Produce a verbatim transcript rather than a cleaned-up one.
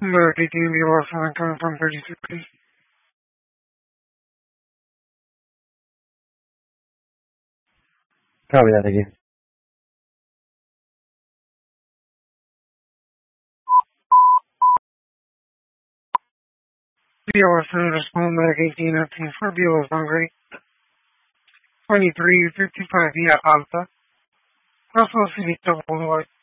American T V was coming from thirty-six P. Copy that again. B O S underscore medic eighteen nineteen for B O S Hungary. twenty-three fifty-five via Alta. Also, finito,